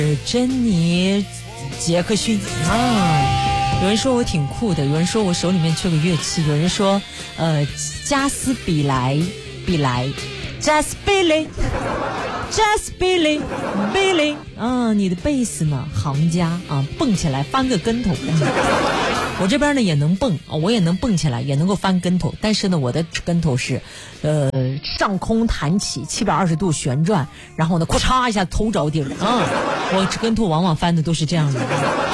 珍妮·杰克逊啊。有人说我挺酷的，有人说我手里面缺个乐器，有人说加斯比莱，Just Billy，啊，你的贝斯呢？行家啊，蹦起来翻个跟头。我这边呢也能蹦啊，我也能蹦起来，也能够翻跟头，但是呢，我的跟头是上空弹起720度旋转，然后呢，咔嚓一下头着地啊，我跟头往往翻的都是这样的。